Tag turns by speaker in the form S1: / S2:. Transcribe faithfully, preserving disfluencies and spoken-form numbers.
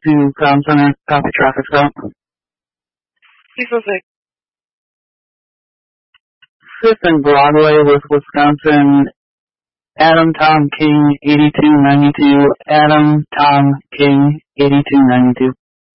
S1: to Crown Center, copy traffic stop.
S2: six oh six.
S1: fifth and Broadway with Wisconsin, Adam Tom King, eighty-two ninety-two, Adam Tom King, eighty-two ninety-two.